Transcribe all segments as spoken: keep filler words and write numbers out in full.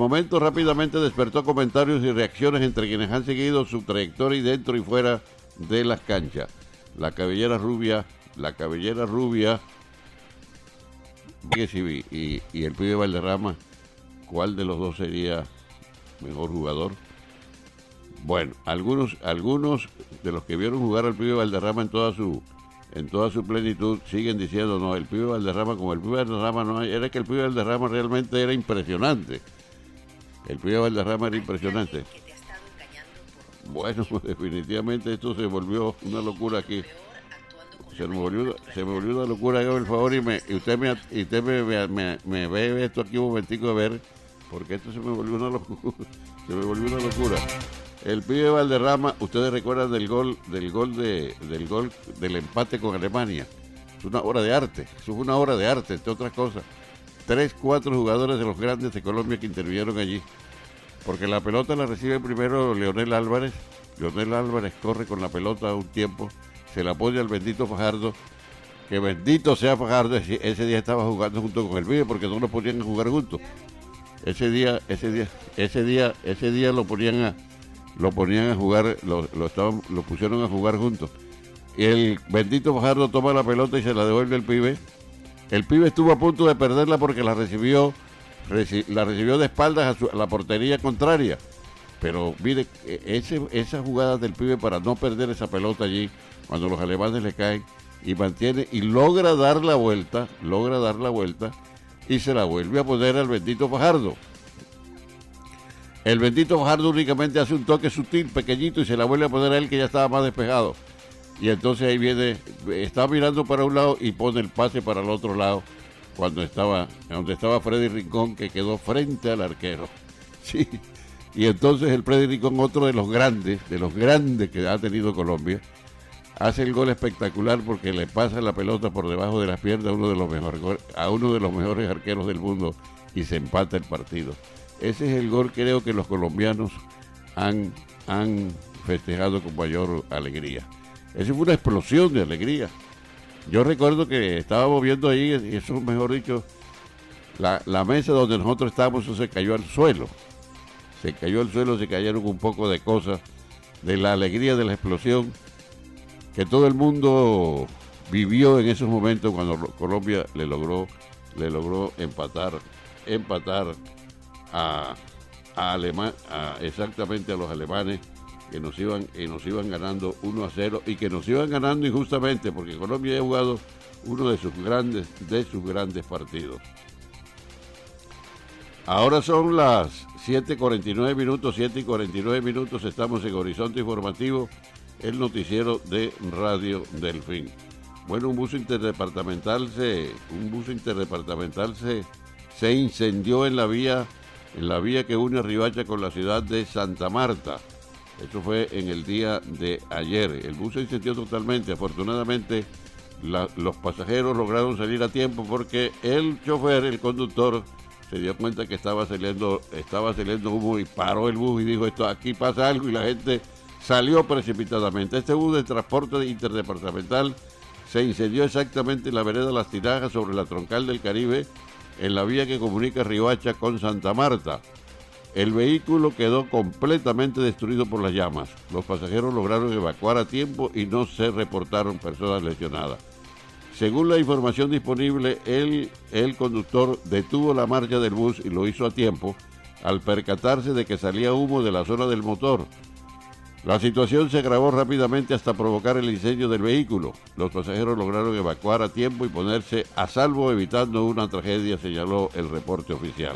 momento rápidamente despertó comentarios y reacciones entre quienes han seguido su trayectoria dentro y fuera de las canchas. La cabellera rubia, la cabellera rubia, y, y, y el pibe Valderrama, ¿cuál de los dos sería mejor jugador? Bueno, algunos, algunos de los que vieron jugar al pibe Valderrama en toda su, en toda su plenitud siguen diciendo, no, el pibe Valderrama, como el pibe Valderrama no hay, era que el pibe Valderrama realmente era impresionante. El pibe Valderrama era impresionante. Bueno, definitivamente esto se volvió una locura aquí. Se me volvió, se me volvió una locura, hágame el favor, y, me, y usted, me, y usted me, me, me, me ve esto aquí un momentico a ver, porque esto se me volvió una locura. Se me volvió una locura. El pibe Valderrama, ustedes recuerdan del gol, del gol de, del gol del empate con Alemania. Es una obra de arte, eso es una obra de arte, entre otras cosas. Tres, cuatro jugadores de los grandes de Colombia que intervinieron allí. Porque la pelota la recibe primero Leonel Álvarez. Leonel Álvarez corre con la pelota un tiempo, se la pone al bendito Fajardo. Que bendito sea Fajardo, ese día estaba jugando junto con el pibe porque no lo ponían a jugar juntos. Ese día, ese día, ese día, ese día lo ponían a, lo ponían a jugar, lo, lo estaban, lo pusieron a jugar juntos. Y el bendito Fajardo toma la pelota y se la devuelve al pibe. El pibe estuvo a punto de perderla porque la recibió, reci, la recibió de espaldas a, su, a la portería contraria. Pero mire, ese, esa jugada del pibe para no perder esa pelota allí, cuando los alemanes le caen, y mantiene, y logra dar la vuelta, logra dar la vuelta, y se la vuelve a poner al bendito Fajardo. El bendito Fajardo únicamente hace un toque sutil, pequeñito, y se la vuelve a poner a él que ya estaba más despejado. Y entonces ahí viene, está mirando para un lado y pone el pase para el otro lado, cuando estaba, donde estaba Freddy Rincón, que quedó frente al arquero. Sí. Y entonces el Freddy Rincón, otro de los grandes, de los grandes que ha tenido Colombia, hace el gol espectacular porque le pasa la pelota por debajo de las piernas a uno de los mejores, a uno de los mejores arqueros del mundo y se empata el partido. Ese es el gol que creo que los colombianos han, han festejado con mayor alegría. Esa fue una explosión de alegría. Yo recuerdo que estábamos viendo ahí, y eso mejor dicho, la, la mesa donde nosotros estábamos, eso se cayó al suelo. Se cayó al suelo, se cayeron un poco de cosas de la alegría de la explosión que todo el mundo vivió en esos momentos cuando Colombia le logró, le logró empatar, empatar a, a, Alema, a exactamente a los alemanes que nos iban, que nos iban ganando uno a cero y que nos iban ganando injustamente porque Colombia ha jugado uno de sus grandes, de sus grandes partidos. Ahora son las siete y cuarenta y nueve minutos, siete y cuarenta y nueve minutos, estamos en Horizonte Informativo, el noticiero de Radio Delfín. Bueno, un bus interdepartamental se, un bus interdepartamental se, se incendió en la vía, en la vía que une Riohacha con la ciudad de Santa Marta. Eso fue en el día de ayer. El bus se incendió totalmente. Afortunadamente, la, los pasajeros lograron salir a tiempo porque el chofer, el conductor, se dio cuenta que estaba saliendo, estaba saliendo humo y paró el bus y dijo, esto aquí pasa algo, y la gente salió precipitadamente. Este bus de transporte interdepartamental se incendió exactamente en la vereda Las Tinajas sobre la troncal del Caribe, en la vía que comunica Riohacha con Santa Marta. El vehículo quedó completamente destruido por las llamas. Los pasajeros lograron evacuar a tiempo y no se reportaron personas lesionadas. Según la información disponible, el, el conductor detuvo la marcha del bus y lo hizo a tiempo al percatarse de que salía humo de la zona del motor. La situación se agravó rápidamente hasta provocar el incendio del vehículo. Los pasajeros lograron evacuar a tiempo y ponerse a salvo evitando una tragedia, señaló el reporte oficial.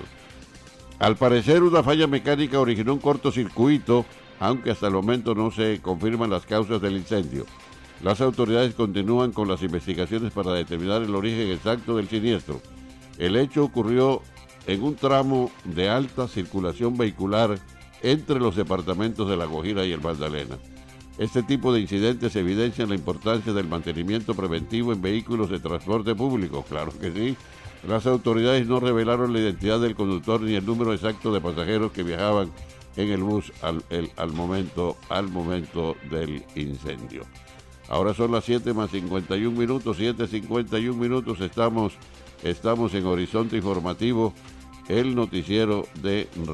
Al parecer, una falla mecánica originó un cortocircuito, aunque hasta el momento no se confirman las causas del incendio. Las autoridades continúan con las investigaciones para determinar el origen exacto del siniestro. El hecho ocurrió en un tramo de alta circulación vehicular entre los departamentos de La Guajira y el Magdalena. Este tipo de incidentes evidencian la importancia del mantenimiento preventivo en vehículos de transporte público. Claro que sí. Las autoridades no revelaron la identidad del conductor ni el número exacto de pasajeros que viajaban en el bus al, el, al, momento, al momento del incendio. Ahora son las siete más cincuenta y un minutos, siete cincuenta y un minutos, estamos, estamos en Horizonte Informativo, el noticiero de